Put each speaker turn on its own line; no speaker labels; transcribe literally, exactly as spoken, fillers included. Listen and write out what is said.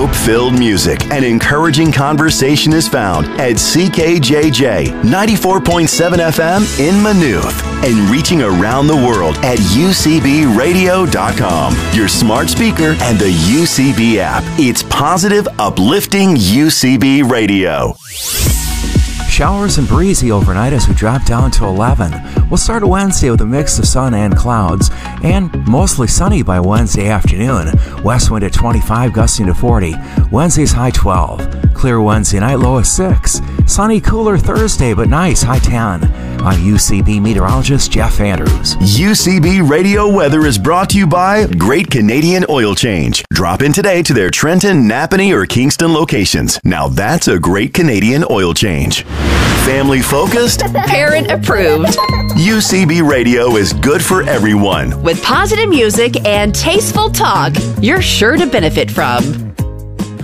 hope-filled music and encouraging conversation is found at C K J J ninety-four point seven F M in Maynooth and reaching around the world at U C B radio dot com, your smart speaker, and the U C B app. It's positive, uplifting U C B Radio.
Showers and breezy overnight as we drop down to eleven. We'll start Wednesday with a mix of sun and clouds, and mostly sunny by Wednesday afternoon. West wind at twenty-five, gusting to forty. Wednesday's high twelve. Clear Wednesday night, low of six. Sunny, cooler Thursday, but nice, high ten. I'm U C B meteorologist Jeff Andrews.
U C B Radio Weather is brought to you by Great Canadian Oil Change. Drop in today to their Trenton, Napanee, or Kingston locations. Now that's a Great Canadian Oil Change. Family focused?
Parent approved.
U C B Radio is good for everyone.
With positive music and tasteful talk you're sure to benefit from.